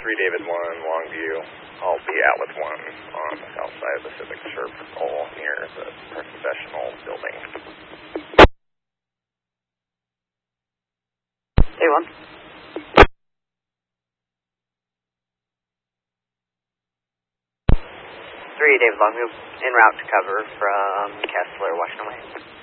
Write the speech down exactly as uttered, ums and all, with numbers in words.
three David one, Longview. I'll be out with one on the south side of the Civic Circle near the professional building. A one. three David Longview, en route to cover from Kessler, Washington Way.